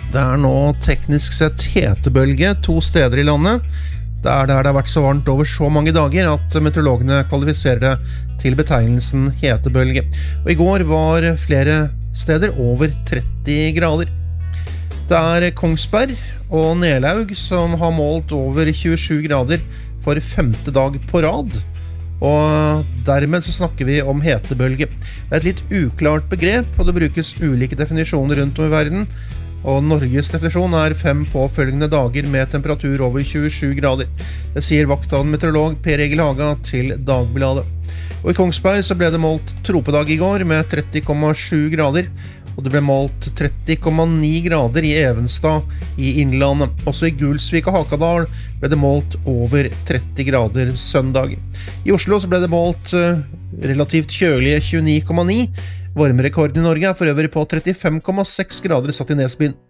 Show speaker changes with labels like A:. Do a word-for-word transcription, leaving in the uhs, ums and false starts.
A: Det er nå teknisk sett hetebølge to steder i landet. Det er der det har vært så varmt over så mange dager at meteorologene kvalifiserer det til betegnelsen hetebølge. Og i går var flere steder over tretti grader. Det er Kongsberg og Nelaug som har målt over tjuesju grader for femte dag på rad. Og dermed så snakker vi om hetebølge. Det er et litt uklart begrep, og det brukes ulike definisjoner rundt om i verden. Og Norges definisjon er fem påfølgende dager med temperatur over tjuesju grader. Det sier vakthavende meteorolog Per Egil Haga til Dagbladet. Og i Kongsberg så ble det målt tropedag i går med tretti komma sju grader, og det ble målt tretti komma ni grader i Evenstad i Innlandet. Også i Gulsvik og Hakadal ble det målt over tretti grader søndag. I Oslo så ble det målt uh, relativt kjølige tjueni komma ni. Varmerekorden i Norge er for øvrig på trettifem komma seks grader satt i Nesbyen.